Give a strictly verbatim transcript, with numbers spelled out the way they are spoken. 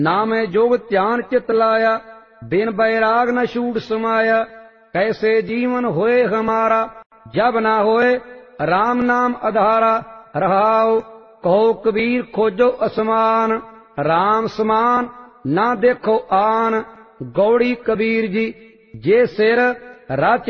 ना मैं जोग ध्यान चित लाया, बिन बैराग न छूट समाया। कैसे जीवन होए हमारा, जब ना होए राम नाम आधारा। रहाओ कहो कबीर खोजो असमान, राम समान ना देखो आन। गौड़ी कबीर जी जे सिर राच